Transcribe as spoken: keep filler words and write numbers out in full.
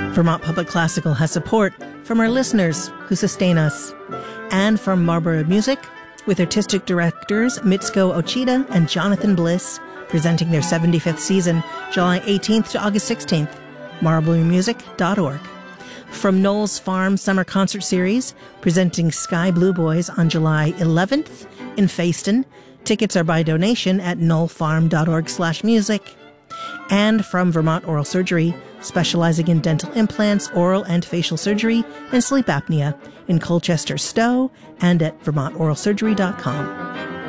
Vermont Public Classical has support from our listeners who sustain us, and from Marlborough Music, with artistic directors Mitsuko Ochida and Jonathan Bliss, presenting their seventy-fifth season, July eighteenth to August sixteenth, marlborough music dot org. From Knowles Farm Summer Concert Series, presenting Sky Blue Boys on July eleventh in Fayston. Tickets are by donation at knollfarm.org slash music. And from Vermont Oral Surgery, specializing in dental implants, oral and facial surgery, and sleep apnea in Colchester, Stowe, and at vermont oral surgery dot com.